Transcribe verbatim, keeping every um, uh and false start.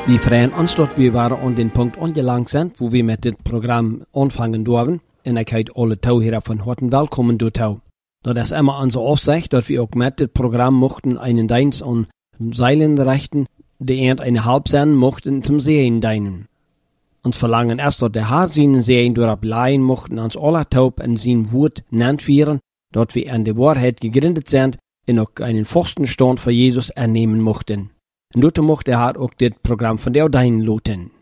Wir freuen uns, dass wir waren an den Punkt angelangt sind, wo wir mit dem Programm anfangen dürfen. Und ich heiße alle Tauhörer von Horten willkommen dorthin. Das ist immer unsere Aufsicht, dass wir auch mit dem Programm mochten einen Dienst an Seilen richten, die erst eine halb sein mochten zum Sehen dienen. Uns verlangen erst, dass der Herr seinen Sehen durchleihen mochten, uns alle taub in sein Wort nennt werden, dass wir an der Wahrheit gegründet sind und auch einen Pfostenstand für Jesus ernehmen mochten. Und dort mochte er auch das Programm von der Deinen loten.